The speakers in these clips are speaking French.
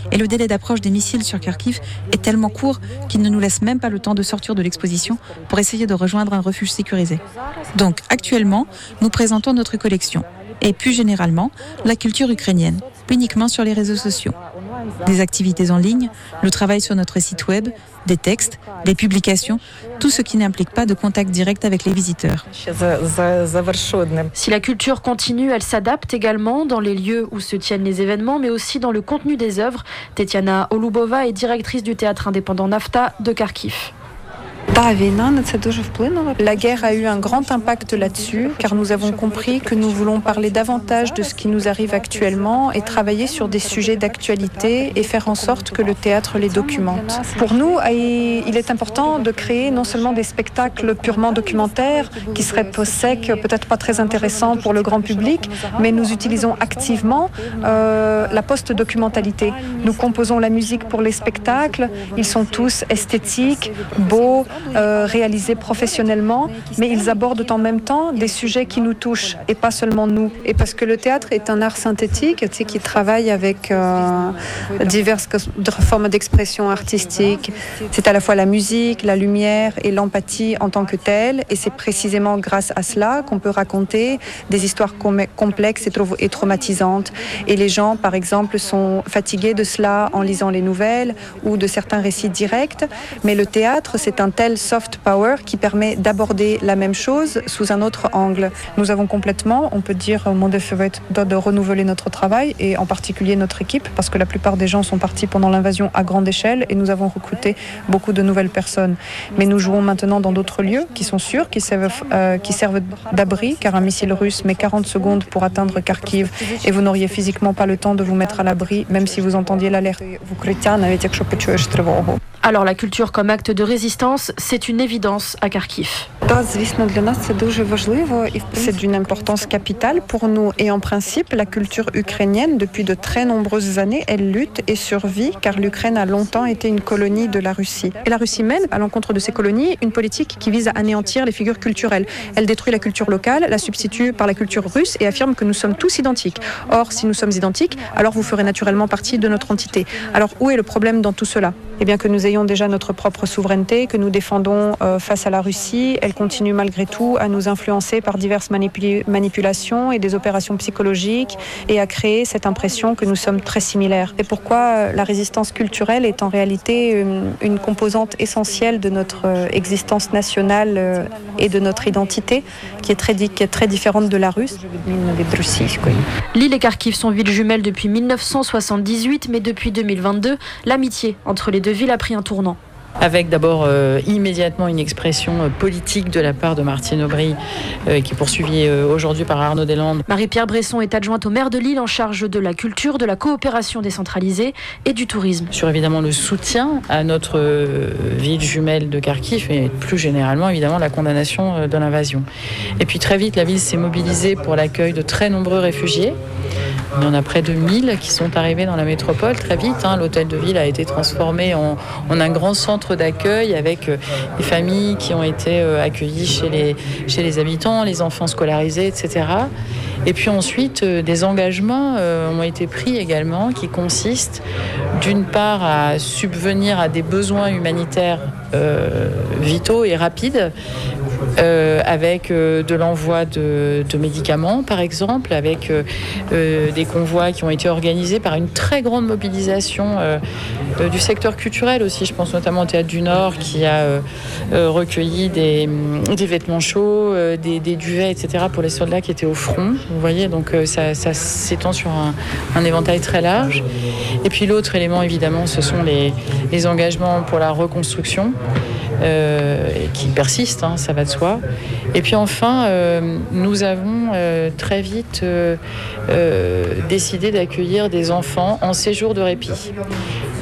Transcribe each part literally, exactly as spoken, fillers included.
Et le délai d'approche des missiles sur Kharkiv est tellement court qu'il ne nous laisse même pas le temps de sortir de l'exposition pour essayer de rejoindre un refuge sécurisé. Donc, actuellement, nous présentons notre collection. Et plus généralement, la culture ukrainienne, uniquement sur les réseaux sociaux. Des activités en ligne, le travail sur notre site web, des textes, des publications, tout ce qui n'implique pas de contact direct avec les visiteurs. Si la culture continue, elle s'adapte également dans les lieux où se tiennent les événements, mais aussi dans le contenu des œuvres. Tetiana Olubova est directrice du théâtre indépendant Nafta de Kharkiv. La guerre a eu un grand impact là-dessus, car nous avons compris que nous voulons parler davantage de ce qui nous arrive actuellement et travailler sur des sujets d'actualité et faire en sorte que le théâtre les documente. Pour nous, il est important de créer non seulement des spectacles purement documentaires, qui seraient secs, peut-être pas très intéressants pour le grand public, mais nous utilisons activement euh, la post-documentalité. Nous composons la musique pour les spectacles, ils sont tous esthétiques, beaux, Euh, réalisés professionnellement, mais ils abordent en même temps des sujets qui nous touchent et pas seulement nous. Et parce que le théâtre est un art synthétique, tu sais, qui travaille avec euh, diverses formes d'expression artistique. C'est à la fois la musique, la lumière et l'empathie en tant que telle. Et c'est précisément grâce à cela qu'on peut raconter des histoires com- complexes et, tra- et traumatisantes. Et les gens, par exemple, sont fatigués de cela en lisant les nouvelles ou de certains récits directs. Mais le théâtre, c'est un tel soft power qui permet d'aborder la même chose sous un autre angle. Nous avons complètement, on peut dire, mon défi va être de renouveler notre travail et en particulier notre équipe, parce que la plupart des gens sont partis pendant l'invasion à grande échelle et nous avons recruté beaucoup de nouvelles personnes. Mais nous jouons maintenant dans d'autres lieux qui sont sûrs, qui servent, euh, qui servent d'abri, car un missile russe met quarante secondes pour atteindre Kharkiv et vous n'auriez physiquement pas le temps de vous mettre à l'abri, même si vous entendiez l'alerte. Alors la culture comme acte de résistance, c'est une évidence à Kharkiv. C'est d'une importance capitale pour nous et en principe, la culture ukrainienne, depuis de très nombreuses années, elle lutte et survit car l'Ukraine a longtemps été une colonie de la Russie. Et la Russie mène, à l'encontre de ces colonies, une politique qui vise à anéantir les figures culturelles. Elle détruit la culture locale, la substitue par la culture russe et affirme que nous sommes tous identiques. Or, si nous sommes identiques, alors vous ferez naturellement partie de notre entité. Alors, où est le problème dans tout cela ? Eh bien que nous ayons déjà notre propre souveraineté, que nous défendons euh, face à la Russie. Elle continue malgré tout à nous influencer par diverses manipul- manipulations et des opérations psychologiques et à créer cette impression que nous sommes très similaires. C'est pourquoi euh, la résistance culturelle est en réalité une, une composante essentielle de notre euh, existence nationale euh, et de notre identité qui est, très, qui est très différente de la russe. Lille et Kharkiv sont villes jumelles depuis mille neuf cent soixante-dix-huit, mais depuis deux mille vingt-deux, l'amitié entre les deux villes a pris un tournant. Avec d'abord euh, immédiatement une expression euh, politique de la part de Martine Aubry, euh, qui est poursuivie euh, aujourd'hui par Arnaud Deslandes. Marie-Pierre Bresson est adjointe au maire de Lille en charge de la culture, de la coopération décentralisée et du tourisme. Sur évidemment le soutien à notre euh, ville jumelle de Kharkiv et plus généralement évidemment la condamnation euh, de l'invasion. Et puis très vite la ville s'est mobilisée pour l'accueil de très nombreux réfugiés. Il y en a près de mille qui sont arrivés dans la métropole très vite. Hein. L'hôtel de ville a été transformé en, en un grand centre d'accueil avec euh, des familles qui ont été euh, accueillies chez les, chez les habitants, les enfants scolarisés, et cetera. Et puis ensuite, euh, des engagements euh, ont été pris également qui consistent d'une part à subvenir à des besoins humanitaires euh, vitaux et rapides, Euh, avec euh, de l'envoi de, de médicaments, par exemple, avec euh, euh, des convois qui ont été organisés par une très grande mobilisation euh, euh, du secteur culturel aussi. Je pense notamment au Théâtre du Nord qui a euh, euh, recueilli des, des vêtements chauds, euh, des, des duvets, et cetera pour les soldats qui étaient au front. Vous voyez, donc euh, ça, ça s'étend sur un, un éventail très large. Et puis l'autre élément, évidemment, ce sont les, les engagements pour la reconstruction. Euh, qui persiste, hein, ça va de soi. Et puis enfin, euh, nous avons euh, très vite euh, euh, décidé d'accueillir des enfants en séjour de répit.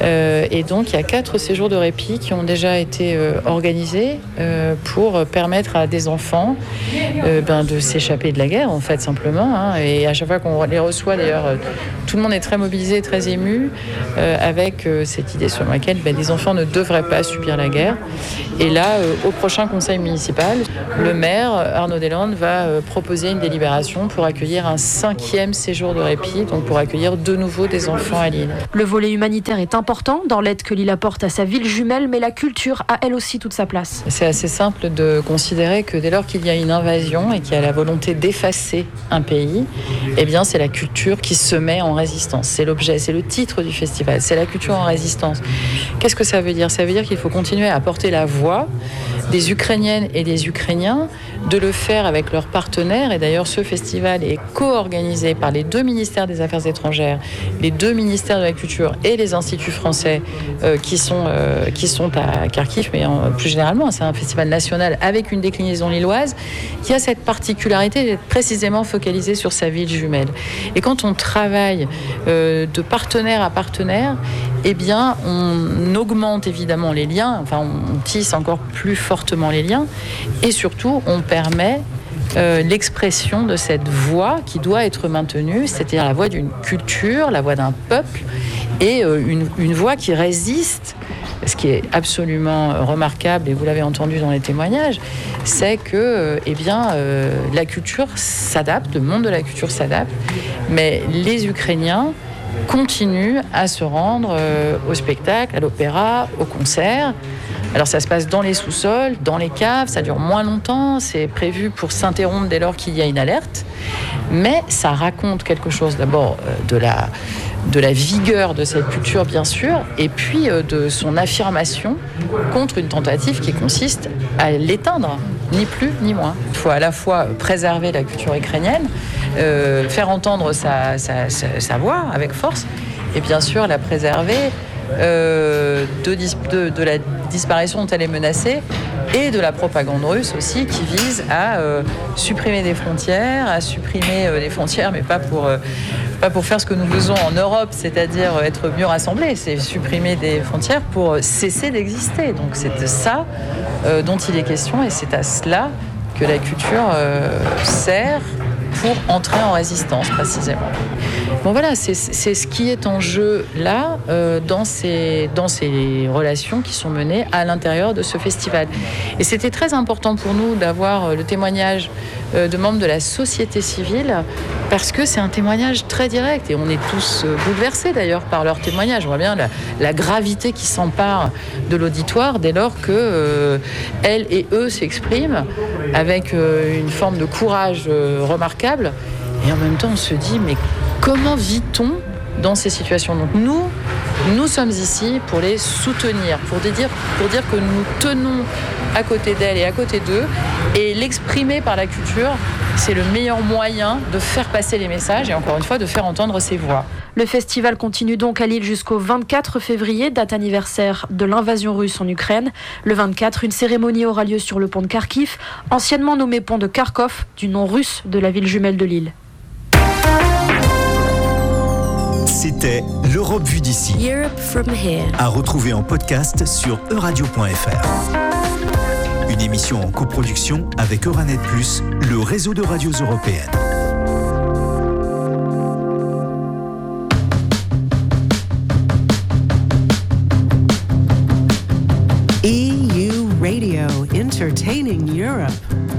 Euh, et donc, il y a quatre séjours de répit qui ont déjà été euh, organisés euh, pour permettre à des enfants euh, ben, de s'échapper de la guerre, en fait, simplement. Hein. Et à chaque fois qu'on les reçoit, d'ailleurs, euh, tout le monde est très mobilisé, très ému, euh, avec euh, cette idée selon laquelle ben, les enfants ne devraient pas subir la guerre. Et là, euh, au prochain conseil municipal, le maire, Arnaud Deslandes, va euh, proposer une délibération pour accueillir un cinquième séjour de répit, donc pour accueillir de nouveau des enfants à Lille. Le volet humanitaire est important dans l'aide que Lille apporte à sa ville jumelle, mais la culture a elle aussi toute sa place. C'est assez simple de considérer que dès lors qu'il y a une invasion et qu'il y a la volonté d'effacer un pays, eh bien c'est la culture qui se met en résistance. C'est l'objet, c'est le titre du festival, c'est la culture en résistance. Qu'est-ce que ça veut dire ? Ça veut dire qu'il faut continuer à porter la voix des Ukrainiennes et des Ukrainiens, de le faire avec leurs partenaires. Et d'ailleurs, ce festival est co-organisé par les deux ministères des Affaires étrangères, les deux ministères de la Culture et les instituts français euh, qui, sont, euh, qui sont à Kharkiv, mais en, plus généralement, c'est un festival national avec une déclinaison lilloise qui a cette particularité d'être précisément focalisé sur sa ville jumelle. Et quand on travaille euh, de partenaire à partenaire, eh bien, on augmente évidemment les liens, enfin, on tisse encore plus fortement les liens, et surtout, on permet euh, l'expression de cette voix qui doit être maintenue, c'est-à-dire la voix d'une culture, la voix d'un peuple, et euh, une, une voix qui résiste. Ce qui est absolument remarquable, et vous l'avez entendu dans les témoignages, c'est que euh, eh bien, euh, la culture s'adapte, le monde de la culture s'adapte, mais les Ukrainiens continuent à se rendre euh, au spectacle, à l'opéra, au concert. Alors ça se passe dans les sous-sols, dans les caves, ça dure moins longtemps, c'est prévu pour s'interrompre dès lors qu'il y a une alerte, mais ça raconte quelque chose d'abord euh, de la, de la vigueur de cette culture bien sûr, et puis euh, de son affirmation contre une tentative qui consiste à l'éteindre, ni plus ni moins. Il faut à la fois préserver la culture ukrainienne, euh, faire entendre sa, sa, sa, sa voix avec force, et bien sûr la préserver Euh, de, de, de la disparition dont elle est menacée et de la propagande russe aussi qui vise à euh, supprimer des frontières, à supprimer euh, les frontières, mais pas pour, euh, pas pour faire ce que nous faisons en Europe, c'est-à-dire être mieux rassemblés, c'est supprimer des frontières pour cesser d'exister. Donc c'est de ça euh, dont il est question et c'est à cela que la culture euh, sert pour entrer en résistance précisément. Bon voilà, c'est, c'est ce qui est en jeu là euh, dans, ces, dans ces relations qui sont menées à l'intérieur de ce festival. Et c'était très important pour nous d'avoir le témoignage euh, de membres de la société civile parce que c'est un témoignage très direct et on est tous euh, bouleversés d'ailleurs par leur témoignage. On voit bien la, la gravité qui s'empare de l'auditoire dès lors que euh, elles et eux s'expriment avec euh, une forme de courage euh, remarquable. Et en même temps, on se dit, mais comment vit-on dans ces situations ? Donc nous, nous sommes ici pour les soutenir, pour dire, pour dire que nous tenons à côté d'elles et à côté d'eux. Et l'exprimer par la culture, c'est le meilleur moyen de faire passer les messages et encore une fois, de faire entendre ces voix. Le festival continue donc à Lille jusqu'au vingt-quatre février, date anniversaire de l'invasion russe en Ukraine. Le vingt-quatre, une cérémonie aura lieu sur le pont de Kharkiv, anciennement nommé pont de Kharkov, du nom russe de la ville jumelle de Lille. C'était l'Europe vue d'ici. Europe from here. À retrouver en podcast sur euradio point f r. Une émission en coproduction avec Euranet plus, le réseau de radios européennes. E U Radio, entertaining Europe.